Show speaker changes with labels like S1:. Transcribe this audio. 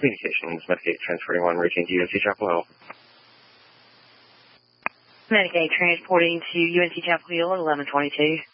S1: Communications, Medicaid transporting 1, reaching to UNC Chapel Hill.
S2: Medicaid transporting to UNC Chapel Hill at 1122.